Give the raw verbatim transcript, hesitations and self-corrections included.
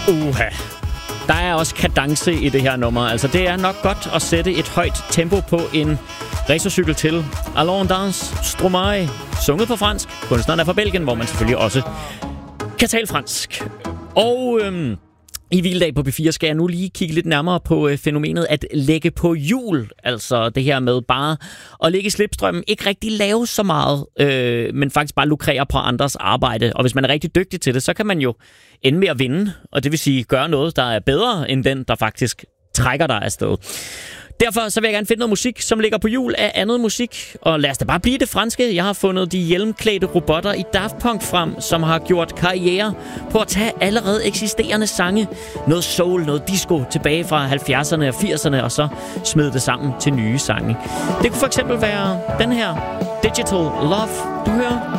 Uha. Der er også kadence i det her nummer. Altså, det er nok godt at sætte et højt tempo på en racercykel til. Allons dans, Stromae, sunget på fransk. Kunstneren er fra Belgien, hvor man selvfølgelig også kan tale fransk. Og øhm, i Hviledag på B fire skal jeg nu lige kigge lidt nærmere på øh, fænomenet at lægge på hjul. Altså det her med bare at ligge i slipstrømmen, ikke rigtig lave så meget, øh, men faktisk bare lukrere på andres arbejde. Og hvis man er rigtig dygtig til det, så kan man jo ende med at vinde, og det vil sige gøre noget, der er bedre end den, der faktisk trækker dig afsted. Derfor så vil jeg gerne finde noget musik, som ligger på hjul af andet musik. Og lad os da bare blive det franske. Jeg har fundet de hjelmklædte robotter i Daft Punk frem, som har gjort karriere på at tage allerede eksisterende sange. Noget soul, noget disco tilbage fra halvfjerdserne og firserne, og så smide det sammen til nye sange. Det kunne for eksempel være den her Digital Love, du hører.